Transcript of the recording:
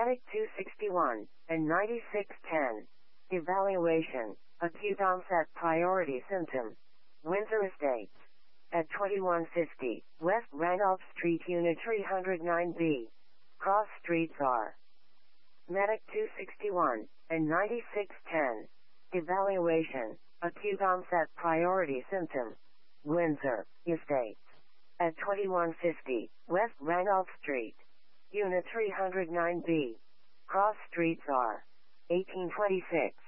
Medic 261 and 9610. Evaluation. Acute onset priority symptom. Windsor Estates. At 2150 West Randolph Street, Unit 309B. Cross streets are Medic 261 and 9610. Evaluation. Acute onset priority symptom. Windsor Estates. At 2150 West Randolph Street, Unit 309B. Cross streets are 1826